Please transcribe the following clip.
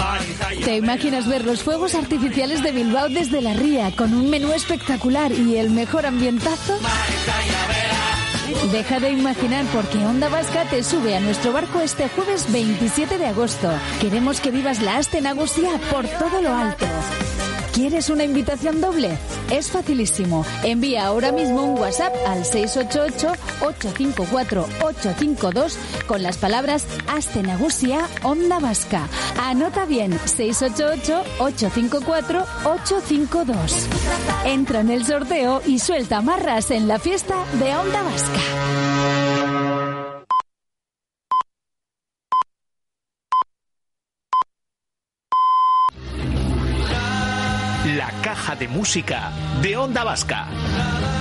¿Te imaginas ver los fuegos artificiales de Bilbao desde la ría con un menú espectacular y el mejor ambientazo? Deja de imaginar porque Onda Vasca te sube a nuestro barco este jueves 27 de agosto. Queremos que vivas la Aste Nagusia por todo lo alto. ¿Quieres una invitación doble? Es facilísimo. Envía ahora mismo un WhatsApp al 688-854-852 con las palabras Aste Nagusia Onda Vasca. Anota bien, 688-854-852. Entra en el sorteo y suelta marras en la fiesta de Onda Vasca. La caja de música de Onda Vasca.